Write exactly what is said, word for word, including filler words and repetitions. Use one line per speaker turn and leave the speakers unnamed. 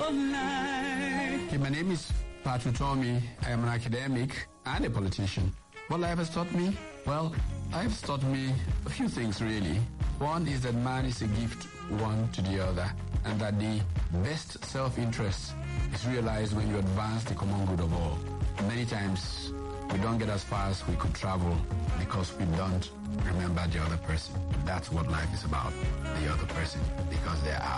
of life.
Okay, my name is Patrick Tommy. I am an academic and a politician. What life has taught me? Well, life has taught me a few things, really. One is that man is a gift one to the other, and that the best self-interest is realized when you advance the common good of all. Many times, we don't get as far as we could travel because we don't remember the other person. That's what life is about, the other person, because they are